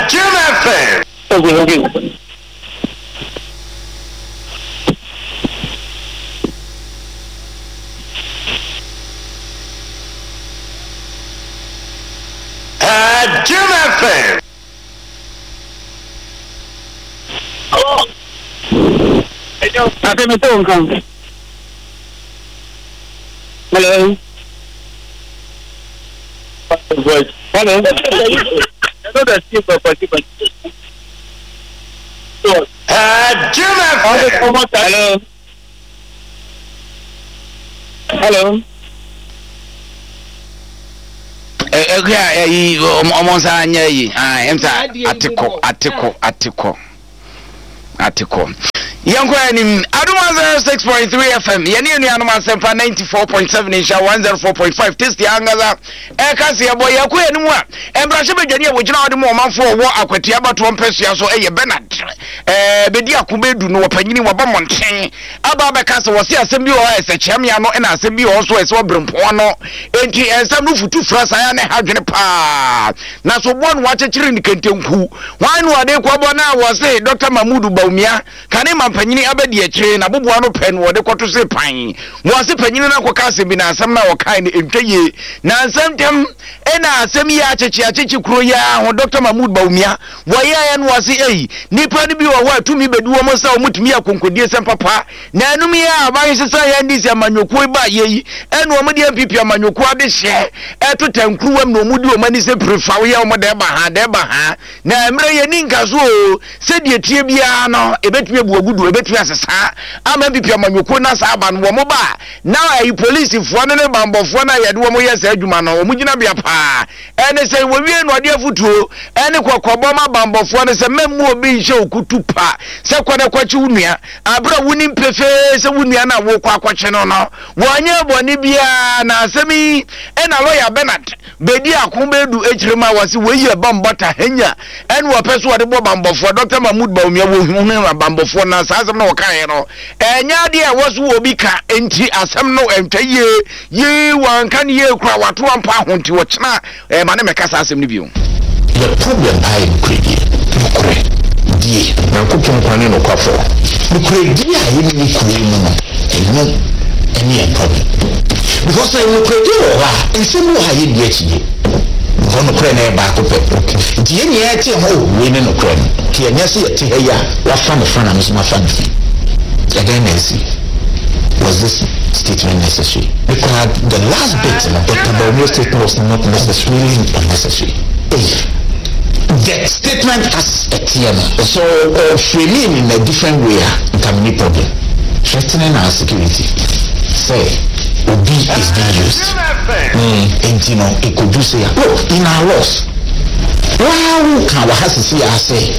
Jim FM. Okay. Jim FM. Hello. I think my phone comes. Hello. Hello. Jim FM. Hello. Hello. Almost Atiko. Young Quanim, Aduma 6.3 FM, Yanian Anuma 94.7 inch 104.5. Test the Angaza, Ekasia boy, Yakuanua, and Brashaba Jania, which now the moment for war Aquatiaba to Ampesia, so a Bernard. Bedia Kubedu no Panini Wabamonte, Ababa Casa was here, Sembio as a Chamiano, and a Sembio also as Wabrimpono, and some roof to Frasa and a pa. Now, so one watch a chirin Kentunku. One were they Quabana was a Dr. Mahmoud Baumia, Kanema Panini Abedi chain, Abuano pen, what they call to say pine. Was a Panina Quacasibina, some now kind in Kaye. Now, sometime, and a semi Achichi Kruya, or Dr. Mahmoud Baumia, why was a Nipani wa to me bedu omosa omutumi akonkodie sem papa na anumi a ban sesa ya ndisi amanyoko ba ye enu omudi MPP amanyoko ade hye eto tankruwam no omudi omani se prefa we ya omode ba ha na emre ye ninka so se die tie bia no ebetumi abuagudu ebetumi asesa ama MPP amanyoko na sa aba no mo ba na ayi police fo ne bambofo na yede wo mo yesa adwuma no omugina bia pa ene se wo wie no ade afutuo ene kokobo ma bambofo ne se memmu obi nche okutu pa se kwade kwachi unua abra wuni mpefe se unua na wo kwa kwachi no no wonye boni bia na asemi ena lawyer Bernard bedi akobedu ejirema wasi weyi bambata henya enu opeso wade bo bambofo Dr. Mahmoud Baumia wo hunu bambofo na asem no wokae no enya de wosu obi ka enti asem no entaye ye wanka ne ye kura wato ampa honti wo kina mane mekasa asem ne biu the problem I agree die na kupon kwane no kwafo nukredi a yemi ni kure mu no eno any problem because I nukredi o ha nsemu ha ye die chie no kure na ba ko pe die ni e ti ho we ne no kure ki enya se ye ti he ya wa fa me fa na me so ma fa me again Nancy was this statement necessary because the last bit of Dr. Baumio's statement was not necessarily unnecessary. The statement as a TM, so framing in a different way can be a problem. Threatening our security. Say, OB is being used. And you know, it could do say, look, in our laws, why can we have to see us say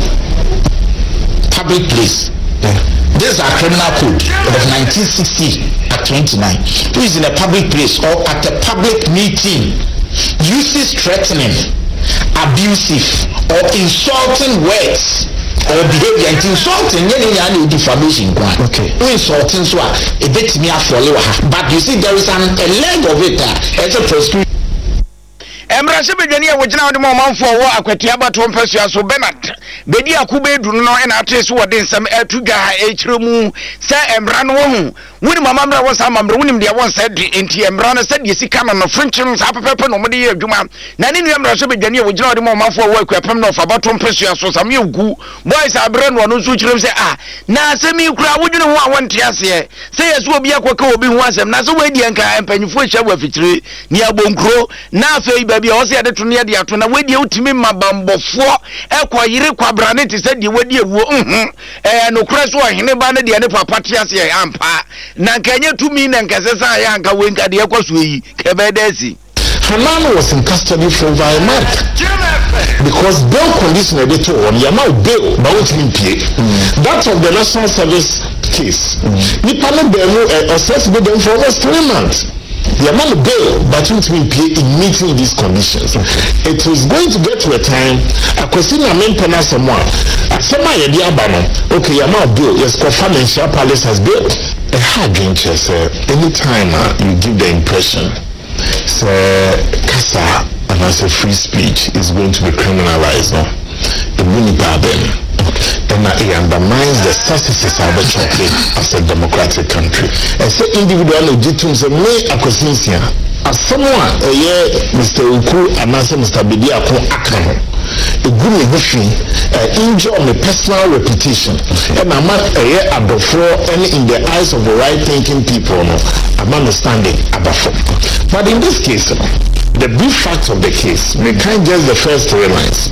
public place? This is our criminal code of 1960 at 29. Who is in a public place or at a public meeting uses threatening, abusive or insulting words or behavior and insulting any defamation okay insulting so a bit me but you see there is a leg of it as a prescription. Embrase bedwani wogina wode mo manfo wo akwati abato mpasua so Bernard bedi akubedu no ena atese wode nsam atuga ekiremu se embra no hu woni mamamra wo sa mamra woni mde won said enti embra no said yesika no frenchim sa pepepe no mode ye adwuma na ne nuamra so bedwani wogina wode mo manfo wo akwapem no fa abato mpasua so sam yegu boys abre no no so kirem se na asemi kura wodwene ho a wonte ase se yeso obi akoka obi ho asem na so wadi anka empanyifo hya wa fitire ni abonkro na afei bia o se ade to ne ade ato na wadi utimi mabambofo ekoyire kwabrane te se de wadi ewuo no kura so ohene ba ne de ne papa te ase ampa na kanye tumi na nkasesa ya anka wenka de ekwaso yi kebedesi. Hanan was in custody for over a month because bail condition editor on Yamau bail about him pay. That of the National Service case. Nipana bail assessed with them for almost 3 months. The amount of bail but won't be paid in meeting these conditions. It was going to get to a time a question I mean penal someone. Someone idea bano. Okay, amount of bail, yes, financial palace has bail. A hard drink anytime you give the impression Kasa and as a free speech is going to be criminalized. No? ebuni babem and it undermines the successes of the country as a democratic country. As an individual legitimacy, me akosinsia as someone Mr. Uku and Mr. Bidi Akon Akano. A good edition, injure my personal reputation, and I'm not before and in the eyes of the right thinking people. No, I'm understanding before. But in this case, the brief facts of the case, we can't just the first 3 lines.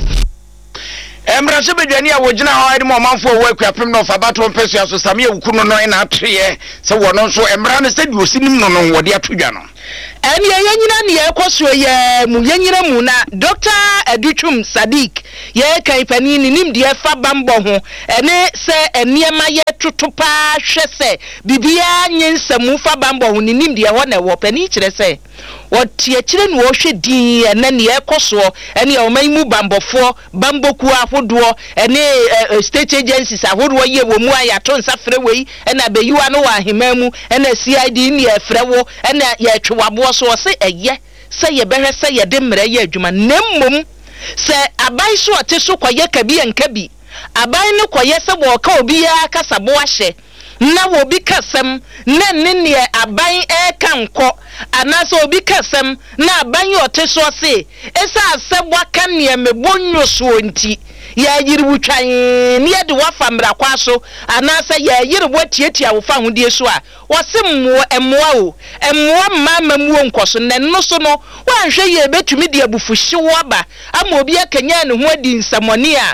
Embrace bedwani a wogina hawo mo manfo wo akwapem no fa bato mpesu aso same ewukuno no na atwe se wono nso embra no se di osinim no no wode atodwa no ene yanyina ne ekoso ye mu yanyina mu na Dr. Adutwum Sadiq ye kan pani ni nim de fa bambo ho ene se eniema ye totopa hwese bibia nyensamu fa bambo ho ni nim de ho na wo pani kire se wotie kire no wo hwedi ene ne ekoso ene o man mu bambofo bamboku ahodo ene state agencies ahodo ye wo mu ayato nsafre wei ene abeyiwa no wa ahemamu ene CID ni efrewo ene ye twabo so se eye se ye behwe se ye de mre ye adwuma nemmom se abai so ote so koye kabi enkabi abai no koye se bo ka obi ya kasabo ahye na wo bi kasem na nne aban kanko anase obi kasem na aban ote so se esa asebwa kan ne mebonyo so nti ya yiribu twan ne de wafa mra kwa so anase ya yiribu tietia wo fa hodie so a wosemmo emmoa o emmoa mama muo nkoso ne no so no wanhwe ye betumi de abufuhye wo aba ama obi akanya ne ho adi nsamoni a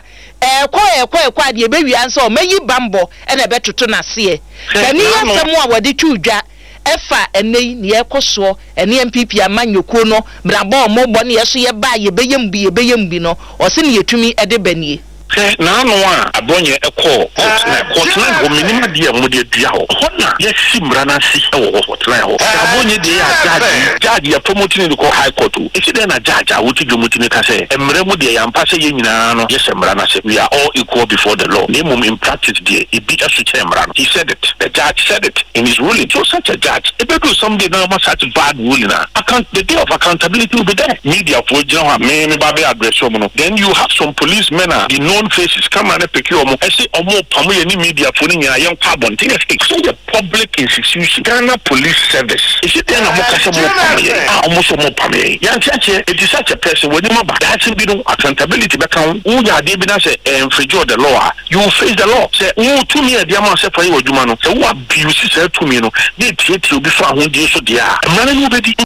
ekwa de bewi ansa o mayi bambo ene betoto na se kani yasemu a wode twudwa efa enei ne ekoso ene MPP amanyoko no brabo ombo ne yeso ye ba ye beyembi no o se ne yetumi ede banie na no a abonye ekọ hotline ho minima dia mo de dua ho hona ye simra na si ho hotline ho abonye de ya judge ya promoting the high court e se na judge a wuti dwomutini ka se emre mu de ya mpa se ye nyina no ye semra na se we are all equal before the law name in practice de e bi asu chemra he said it, the judge said it in his ruling. So such a judge if you do something na such bad ruling the day of accountability will be there. Media for general me babe address no then you have some policemen the known faces come and pick you I say omo pamu any media for ni yan carbon thing so the public institution Ghana Police Service is it na mo kasa mo pamu omo so mo pamu yan chache it is such a person when you ba that be no accountability be kan who ya dey be na say infringe the law you face the law say who to me dey am say for you adwuma no say who abuse say to me no dey tie obi fa ho dey so dey a man no be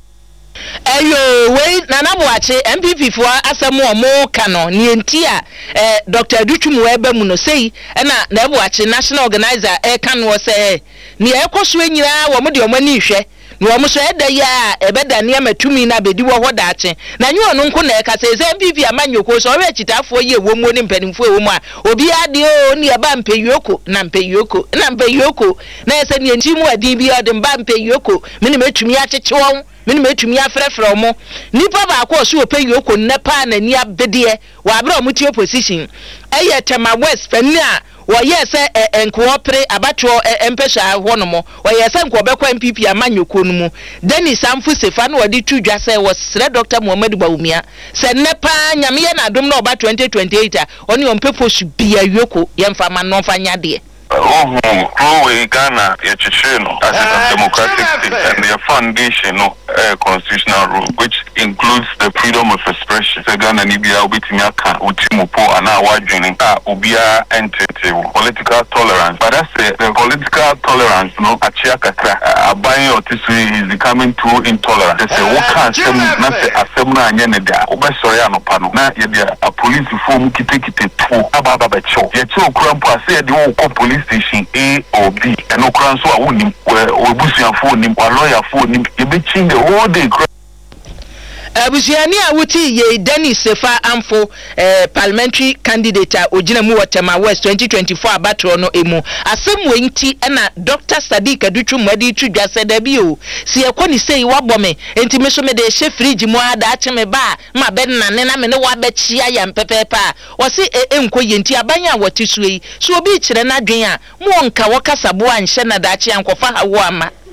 Ayo we nana boache MPP fo asemu omo kano ni enti a Dr. Adutwum ebe mu no sei na boache national organizer kano se ni ekoso enyira wo mo de omani hwe ni wo mo so eda ya ebeda ne amatumi na bedi wo ho daache na nyu ono nko na eka se MPP amanyoko so we chitafo ye wo mu ni mpanimfo e wo mu a obi ade o ni eba mpeyoko na ese ni enti mu adi bi ode mba mpeyoko me ni metumi acheche won mini metumi afrefre omo nipa ba akọ so opeyi okọ nepa na ni abede wa abra omo ti opposition eye tema west fani a wo ye se enkoopre abato empesha honomo wo ye se nkobekwa MPP amanyoko no mu Dennis Amfu Sefa na wodi tudwa se wo sre Dr. Muhammad Bawumia se nepa nyame ye na adom na oba 2028 a oni ompepo su bia yoko ye mfa ma no fa nyade we Ghana, as a democratic state, and their foundation, constitutional rule, which includes the freedom of expression. So Ghana, Nibia, Ubitinyaka, Utimupo, and our joining, Ubia, entity, political tolerance. But that's the political tolerance, no, Achiakaka, buying or tissue is becoming too intolerant. They say, what can't not say Assembly and Yaneda, Obesoriano Pano, not yet a police reform, Kitikite, Ababa Cho, Yacho Crampa said, the police station A or B, and no crown so I wouldn't or Bussian phone him or lawyer phone him, you be ching the whole day. Abusiani awuti ye Dennis Sefa Amfo parliamentary candidate ojina mu Watema West 2024 abatro no emu asem wenti na Dr. Sadiq Adutwum adi tudwa sedabi o si ekoni sei wabome enti me so me de she fridge mu ada ache me ba ma be nane na me ne wa be chia ya mpepepa wo se enko yenti abanya wotisue so obi kire na dwen a mo nka wo kasabo anhye na da ache ankofa hawo ama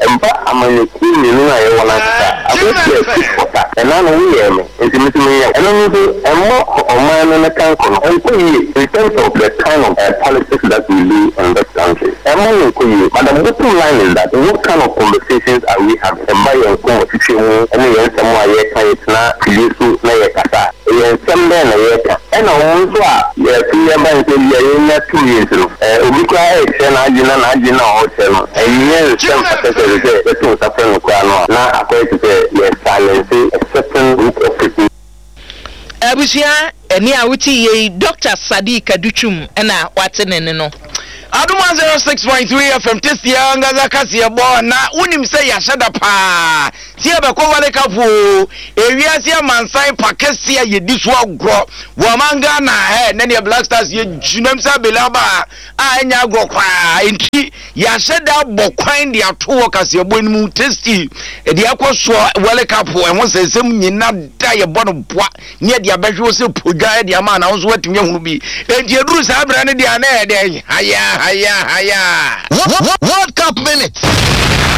emba amane kini nuna ye wona kata aboti kota ena no wiye me intimate me ena no do emo oman na kan kono enko in terms of the kind of politics that we do in this country emo enko but the bottom line is that what kind of conversations are we having emba ye conversation ene ye nsemo aye kan itna yesu na ye kata ye nsem na ye ka ena wonso a ye tiye ba nse ye na 2 years no obi kwa e che na agina o che no enye nsem atese de to safre no kwa no na akoy to ye silence a certain group of people abusia eni awuti ye Dr. Sadiq Aduchum na watene no Aduma 06.3 FM testia ngaza kasi ya bo na unim se ya shada pa tie be ko wale kapu ewiase amansan pakesi ya yediso agro wo manga na na ne Black Stars ye junam sa belaba a enya agro kwa enti ya shada bokwan de ato kasi ya bo nimu testi e de akoso wale kapu e ho sesem nyina da ye bo no boa ne de abehwe se podwa de ama na wo watimi hunu bi enti eduru sa bra ne de ana e de haya World Cup minutes.